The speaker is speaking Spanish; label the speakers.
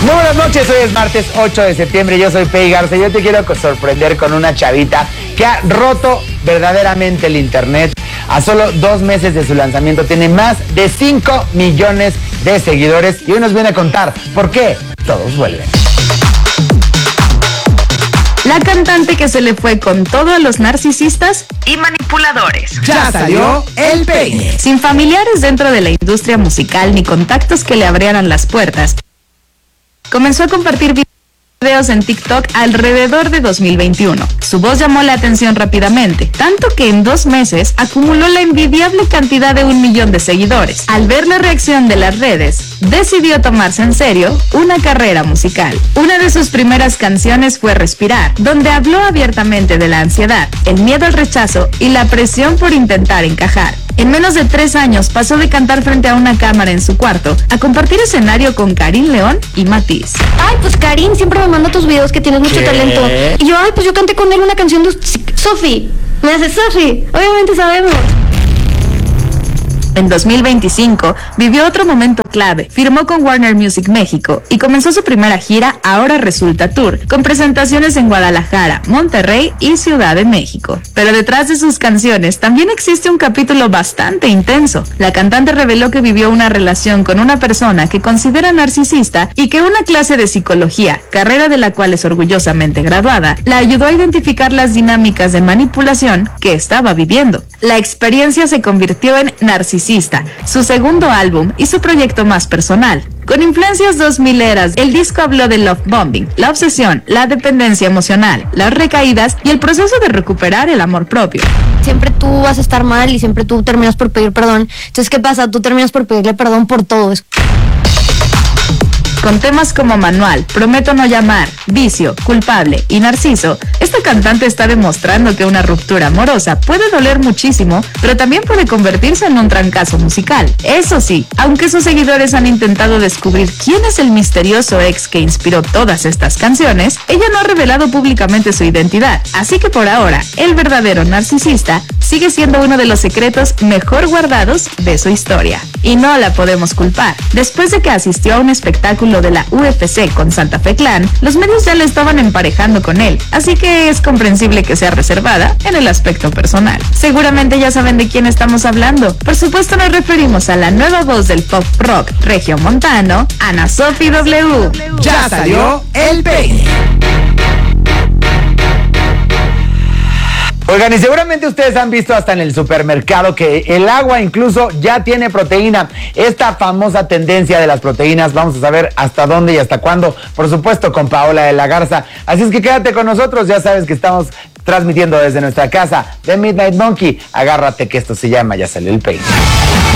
Speaker 1: Muy buenas noches, hoy es martes 8 de septiembre, yo soy Pei Garza y yo te quiero sorprender con una chavita que ha roto verdaderamente el internet. A solo 2 meses de su lanzamiento tiene más de 5 millones de seguidores y hoy nos viene a contar por qué todos vuelven.
Speaker 2: La cantante que se le fue con todo a los narcisistas y manipuladores.
Speaker 1: Ya salió el peine.
Speaker 2: Sin familiares dentro de la industria musical ni contactos que le abrieran las puertas, comenzó a compartir videos en TikTok alrededor de 2021. Su voz llamó la atención rápidamente, tanto que en 2 meses acumuló la envidiable cantidad de 1 millón de seguidores. Al ver la reacción de las redes, decidió tomarse en serio una carrera musical. Una de sus primeras canciones fue Respirar, donde habló abiertamente de la ansiedad, el miedo al rechazo y la presión por intentar encajar. En menos de 3 años pasó de cantar frente a una cámara en su cuarto a compartir escenario con Karim León y Matiz.
Speaker 3: Ay, pues Karim siempre me manda tus videos que tienes mucho talento. Y yo, pues yo canté con él una canción de Sofi. Me hace Sofi. Obviamente sabemos.
Speaker 2: En 2025 vivió otro momento clave, firmó con Warner Music México y comenzó su primera gira Ahora Resulta Tour, con presentaciones en Guadalajara, Monterrey y Ciudad de México. Pero detrás de sus canciones también existe un capítulo bastante intenso. La cantante reveló que vivió una relación con una persona que considera narcisista y que una clase de psicología, carrera de la cual es orgullosamente graduada, la ayudó a identificar las dinámicas de manipulación que estaba viviendo. La experiencia se convirtió en Narcisista, su segundo álbum y su proyecto más personal. Con influencias 2000eras, el disco habló de love bombing, la obsesión, la dependencia emocional, las recaídas y el proceso de recuperar el amor propio.
Speaker 3: Siempre tú vas a estar mal y siempre tú terminas por pedir perdón. Entonces, ¿qué pasa? Tú terminas por pedirle perdón por todo.
Speaker 2: Con temas como Manual, Prometo no llamar, Vicio, Culpable y Narciso, esta cantante está demostrando que una ruptura amorosa puede doler muchísimo, pero también puede convertirse en un trancazo musical. Eso sí, aunque sus seguidores han intentado descubrir quién es el misterioso ex que inspiró todas estas canciones, ella no ha revelado públicamente su identidad. Así que por ahora, el verdadero narcisista sigue siendo uno de los secretos mejor guardados de su historia. Y no la podemos culpar. Después de que asistió a un espectáculo de la UFC con Santa Fe Clan, los medios ya le estaban emparejando con él, así que es comprensible que sea reservada en el aspecto personal. Seguramente ya saben de quién estamos hablando. Por supuesto nos referimos a la nueva voz del pop rock regiomontano, Ana Sofi W.
Speaker 1: Ya salió el peine. Oigan, y seguramente ustedes han visto hasta en el supermercado que el agua incluso ya tiene proteína. Esta famosa tendencia de las proteínas, vamos a saber hasta dónde y hasta cuándo, por supuesto con Paola de la Garza. Así es que quédate con nosotros, ya sabes que estamos transmitiendo desde nuestra casa de Midnight Monkey. Agárrate que esto se llama Ya salió el peine.